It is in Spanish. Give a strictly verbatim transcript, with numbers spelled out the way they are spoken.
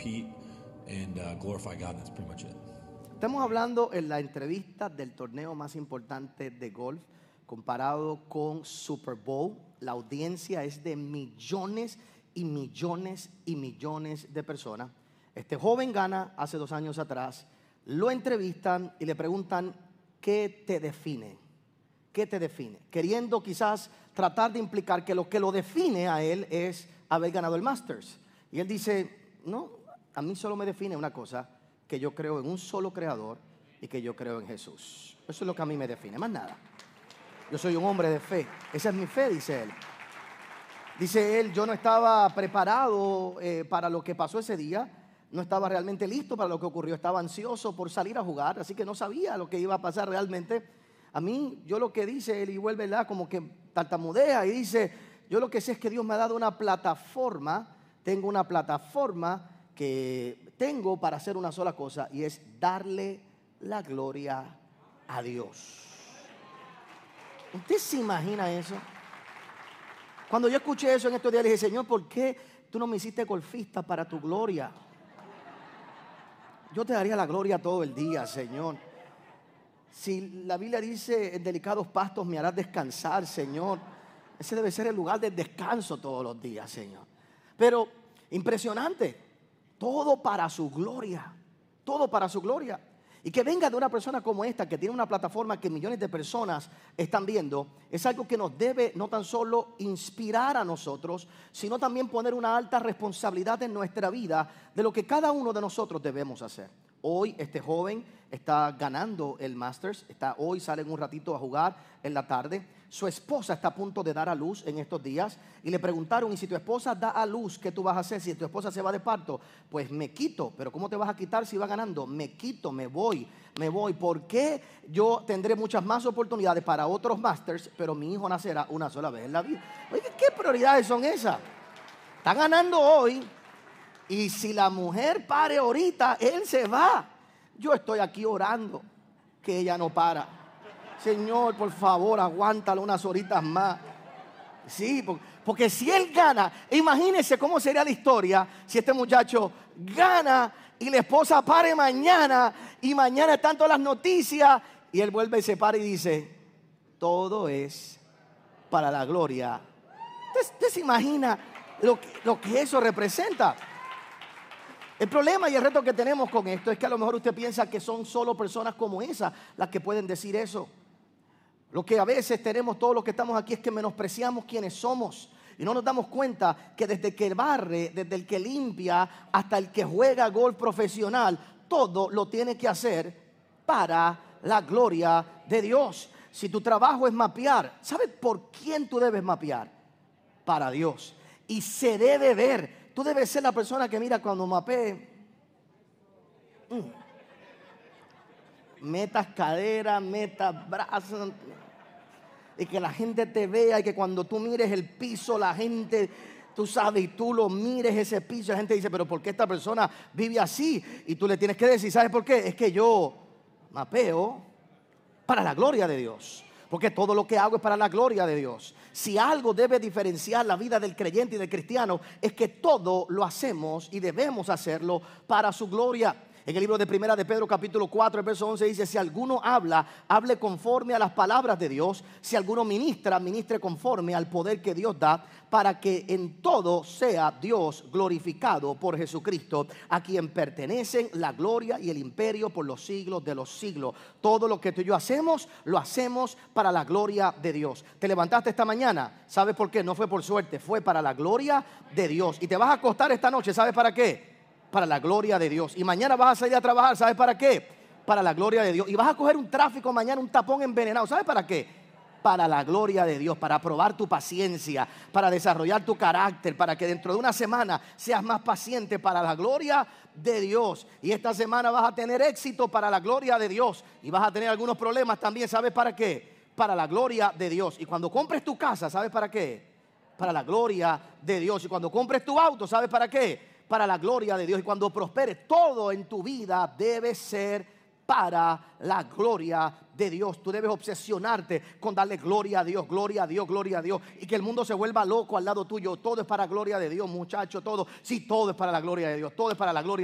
compete and uh, glorify God. And that's pretty much it. Estamos hablando en la entrevista del torneo más importante de golf comparado con Super Bowl. La audiencia es de millones y millones y millones de personas. Este joven gana hace dos años atrás. Lo entrevistan y le preguntan, ¿qué te define? ¿Qué te define? Queriendo quizás tratar de implicar que lo que lo define a él es haber ganado el Masters. Y él dice, no, a mí solo me define una cosa, que yo creo en un solo creador y que yo creo en Jesús. Eso es lo que a mí me define, más nada. Yo soy un hombre de fe. Esa es mi fe, dice él. Dice él, yo no estaba preparado eh, para lo que pasó ese día. No estaba realmente listo para lo que ocurrió. Estaba ansioso por salir a jugar, así que no sabía lo que iba a pasar realmente. A mí, yo lo que dice él, y vuelve ¿verdad? Como que tartamudea y dice, yo lo que sé es que Dios me ha dado una plataforma. Tengo una plataforma que tengo para hacer una sola cosa, y es darle la gloria a Dios. ¿Usted se imagina eso? Cuando yo escuché eso en estos días, le dije, Señor, ¿por qué tú no me hiciste golfista para tu gloria? Yo te daría la gloria todo el día, Señor. Si la Biblia dice, en delicados pastos me harás descansar, Señor, ese debe ser el lugar del descanso todos los días, Señor. Pero impresionante, todo para su gloria, todo para su gloria. Y que venga de una persona como esta, que tiene una plataforma que millones de personas están viendo, es algo que nos debe no tan solo inspirar a nosotros, sino también poner una alta responsabilidad en nuestra vida de lo que cada uno de nosotros debemos hacer. Hoy este joven está ganando el Masters, está, hoy sale un ratito a jugar en la tarde. Su esposa está a punto de dar a luz en estos días y le preguntaron, ¿y si tu esposa da a luz, qué tú vas a hacer? Si tu esposa se va de parto, pues me quito. ¿Pero cómo te vas a quitar si va ganando? Me quito, me voy, me voy. ¿Por qué yo tendré muchas más oportunidades para otros Masters, pero mi hijo nacerá una sola vez en la vida? Oye, ¿qué prioridades son esas? Está ganando hoy y si la mujer pare ahorita, él se va. Yo estoy aquí orando que ella no para. Señor, por favor, aguántalo unas horitas más. Sí, porque, porque si él gana, imagínense cómo sería la historia si este muchacho gana y la esposa pare mañana y mañana están todas las noticias y él vuelve y se para y dice, todo es para la gloria. ¿Usted, usted se imagina lo que, lo que eso representa? El problema y el reto que tenemos con esto es que a lo mejor usted piensa que son solo personas como esa las que pueden decir eso. Lo que a veces tenemos todos los que estamos aquí es que menospreciamos quienes somos y no nos damos cuenta que desde que barre, desde el que limpia hasta el que juega golf profesional, todo lo tiene que hacer para la gloria de Dios. Si tu trabajo es mapear, ¿sabes por quién tú debes mapear? Para Dios. Y se debe ver. Tú debes ser la persona que mira cuando mapee. Mm. Metas cadera, metas brazos. Y que la gente te vea y que cuando tú mires el piso, la gente, tú sabes, y tú lo mires ese piso, la gente dice, pero ¿por qué esta persona vive así? Y tú le tienes que decir, ¿sabes por qué? Es que yo mapeo para la gloria de Dios. Porque todo lo que hago es para la gloria de Dios. Si algo debe diferenciar la vida del creyente y del cristiano, es que todo lo hacemos y debemos hacerlo para su gloria. En el libro de Primera de Pedro capítulo cuatro, el verso once dice, si alguno habla, hable conforme a las palabras de Dios. Si alguno ministra, ministre conforme al poder que Dios da, para que en todo sea Dios glorificado por Jesucristo, a quien pertenecen la gloria y el imperio por los siglos de los siglos. Todo lo que tú y yo hacemos, lo hacemos para la gloria de Dios. Te levantaste esta mañana, ¿sabes por qué? No fue por suerte, fue para la gloria de Dios. Y te vas a acostar esta noche, ¿sabes para qué? Para la gloria de Dios. Y mañana vas a salir a trabajar, ¿sabes para qué? Para la gloria de Dios. Y vas a coger un tráfico mañana, un tapón envenenado, ¿sabes para qué? Para la gloria de Dios, para probar tu paciencia, para desarrollar tu carácter, para que dentro de una semana seas más paciente, para la gloria de Dios. Y esta semana vas a tener éxito para la gloria de Dios. Y vas a tener algunos problemas también, ¿sabes para qué? Para la gloria de Dios. Y cuando compres tu casa, ¿sabes para qué? Para la gloria de Dios. Y cuando compres tu auto, ¿sabes para qué? Para la gloria de Dios. Y cuando prosperes, todo en tu vida debe ser para la gloria de Dios. Tú debes obsesionarte con darle gloria a Dios, gloria a Dios, gloria a Dios, y que el mundo se vuelva loco al lado tuyo. Todo es para gloria de Dios, muchacho, todo. Sí, todo es para la gloria de Dios, todo es para la gloria